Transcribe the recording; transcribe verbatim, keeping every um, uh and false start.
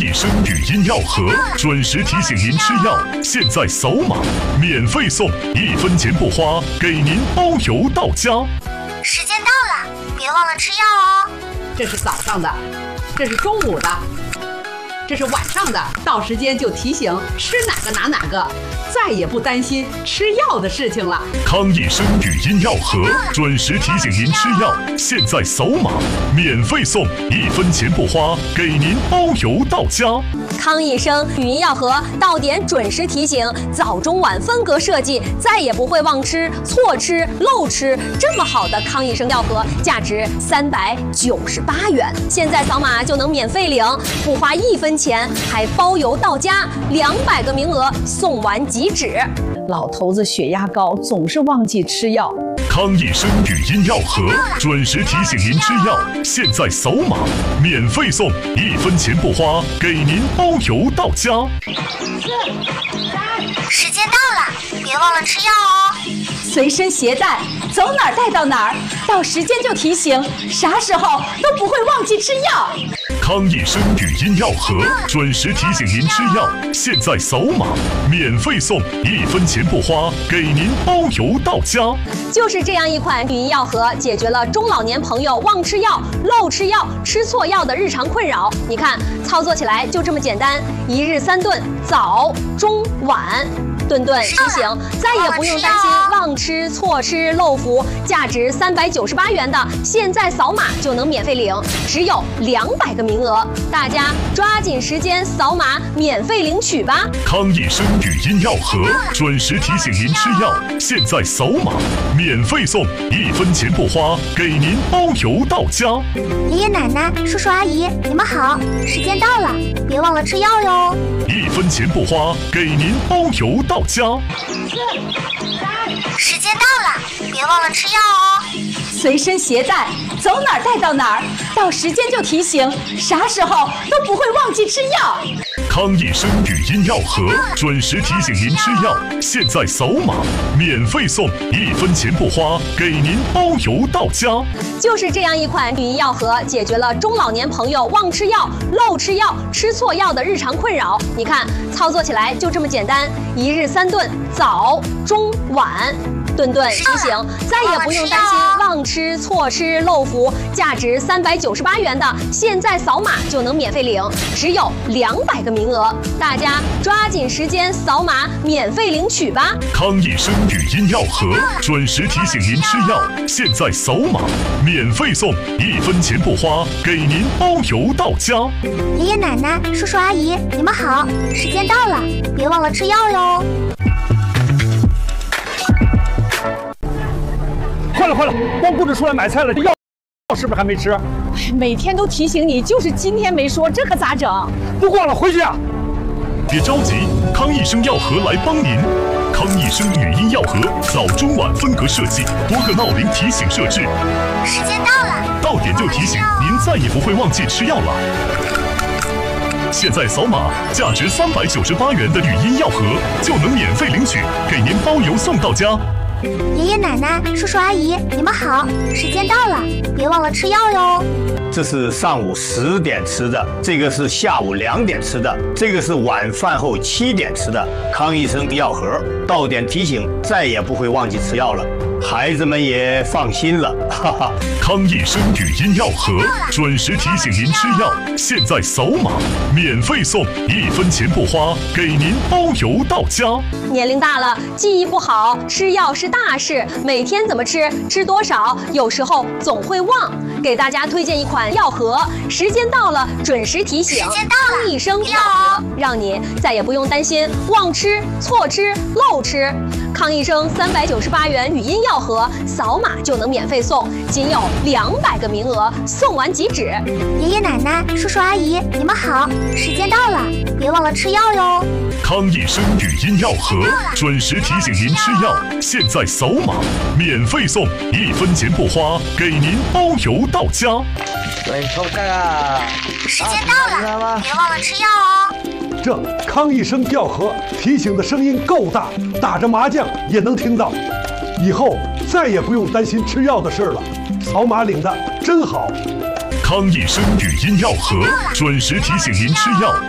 益生语音药盒准时提醒您吃药，现在扫码免费送，一分钱不花，给您包邮到家。 时间到了，别忘了吃药哦。 这是早上的，这是中午的，这是晚上的，到时间就提醒吃哪个拿哪个，再也不担心吃药的事情了。 康益生语音药盒准时提醒您吃药，现在扫码免费送，一分钱不花，给您包邮到家。 康益生语音药盒到点准时提醒，早中晚分隔设计，再也不会忘吃、错吃、漏吃。这么好的康益生药盒，价值三百九十八元，现在扫码就能免费领，不花一分钱，还包邮到家，两百个名额，送完即止。 老头子血压高，总是忘记吃药。 康益生语音药盒准时提醒您吃药，现在扫码免费送，一分钱不花，给您包邮到家。 时间到了，别忘了吃药哦。 随身携带，走哪儿带到哪儿，到时间就提醒，啥时候都不会忘记吃药。 康益生语音药盒准时提醒您吃药，现在扫码免费送，一分钱不花，给您包邮到家。 就是这样一款语音药盒，解决了中老年朋友忘吃药、漏吃药、吃错药的日常困扰。你看，操作起来就这么简单，一日三顿，早、中、晚。顿顿提醒，再也不用担心忘吃、错吃、漏服。价值三百九十八元的，现在扫码就能免费领，只有两百个名额，大家抓紧时间扫码免费领取吧。 康益生语音药盒准时提醒您吃药，现在扫码免费送，一分钱不花，给您包邮到家。 爷爷奶奶、叔叔阿姨，你们好，时间到了，别忘了吃药哟。 一分钱不花，给您包邮到家。 时间到了，别忘了吃药哦。 随身携带，走哪儿带到哪儿，到时间就提醒，啥时候都不会忘记吃药。 康益生语音药盒准时提醒您吃药，现在扫码免费送，一分钱不花，给您包邮到家。 就是这样一款语音药盒，解决了中老年朋友忘吃药、漏吃药、吃错药的日常困扰。你看，操作起来就这么简单，一日三顿，早、中、晚。顿顿提醒，再也不用担心忘吃、错吃、漏服。价值三百九十八元的，现在扫码就能免费领，只有两百个名额，大家抓紧时间扫码免费领取吧。 康益生语音药盒准时提醒您吃药，现在扫码免费送，一分钱不花，给您包邮到家。 爷爷奶奶、叔叔阿姨，你们好，时间到了，别忘了吃药哟。 快了快了，光顾着出来买菜了，这药是不是还没吃？ 每天都提醒你，就是今天没说，这可咋整？ 不逛了，回去啊！ 别着急，康益生药盒来帮您。康益生语音药盒早中晚分隔设计，多个闹铃提醒设置。 时间到了， 到点就提醒，您再也不会忘记吃药了。现在扫码，价值三百九十八元的语音药盒就能免费领取，给您包邮送到家。 爷爷奶奶、叔叔阿姨，你们好，时间到了，别忘了吃药哟。 这是上午十点吃的，这个是下午两点吃的，这个是晚饭后七点吃的。康益生药盒到点提醒，再也不会忘记吃药了，孩子们也放心了，哈哈。 康益生语音药盒准时提醒您吃药，现在扫码免费送，一分钱不花，给您包邮到家。 年龄大了，记忆不好，吃药是大事，每天怎么吃，吃多少，有时候总会忘。给大家推荐一款药盒，时间到了准时提醒，康益生药盒，让你再也不用担心忘吃、错吃、漏吃。康益生三百九十八元语音药盒，扫码就能免费送，仅有两百个名额，送完即止。 爷爷奶奶、叔叔阿姨，你们好，时间到了，别忘了吃药哟。 康益生语音药盒准时提醒您吃药，现在扫码免费送，一分钱不花，给您包邮到家。 对，抽这个。 时间到了，别忘了吃药哦。 这康益生药盒提醒的声音够大，打着麻将也能听到。以后再也不用担心吃药的事了，扫码领的真好。 康益生语音药盒准时提醒您吃药，